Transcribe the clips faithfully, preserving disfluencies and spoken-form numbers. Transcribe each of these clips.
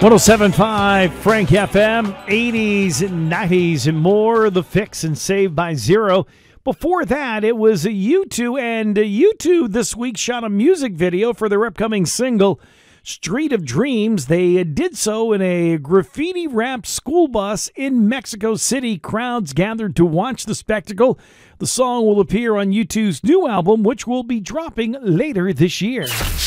one oh seven point five Frank F M, eighties, nineties, and more. The Fix and Saved by Zero. Before that, it was U two, and U two this week shot a music video for their upcoming single, Street of Dreams. They did so in a graffiti-wrapped school bus in Mexico City. Crowds gathered to watch the spectacle. The song will appear on U two's new album, which will be dropping later this year.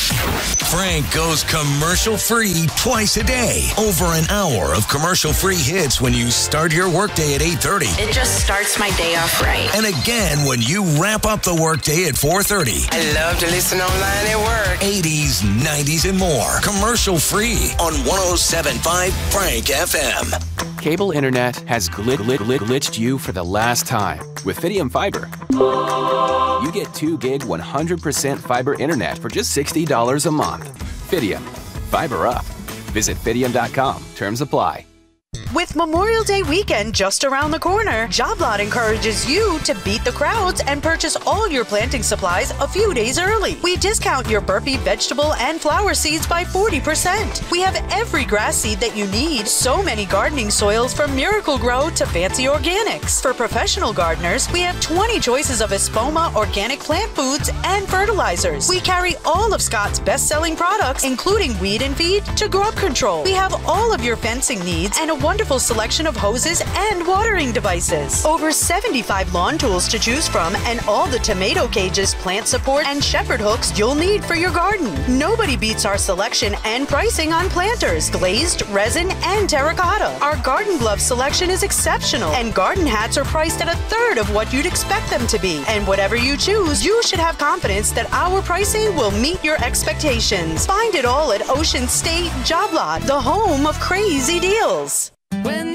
Frank goes commercial-free twice a day. Over an hour of commercial-free hits when you start your workday at eight thirty. It just starts my day off right. And again when you wrap up the workday at four thirty. I love to listen online at work. eighties, nineties, and more. Commercial-free on one oh seven point five Frank F M. Cable internet has gl- gl- gl- glitched you for the last time. With Fidium Fiber, you get two gig one hundred percent fiber internet for just sixty dollars a month. Fidium. Fiber up. Visit Fidium dot com. Terms apply. With Memorial Day weekend just around the corner, JobLot encourages you to beat the crowds and purchase all your planting supplies a few days early. We discount your Burpee vegetable and flower seeds by forty percent. We have every grass seed that you need. So many gardening soils from Miracle Grow to Fancy Organics. For professional gardeners, we have twenty choices of Espoma organic plant foods and fertilizers. We carry all of Scott's best-selling products, including weed and feed to grub control. We have all of your fencing needs and a wonderful selection of hoses and watering devices. Over seventy-five lawn tools to choose from and all the tomato cages, plant support, and shepherd hooks you'll need for your garden. Nobody beats our selection and pricing on planters, glazed, resin, and terracotta. Our garden glove selection is exceptional, and garden hats are priced at a third of what you'd expect them to be. And whatever you choose, you should have confidence that our pricing will meet your expectations. Find it all at Ocean State JobLot, the home of crazy deals. When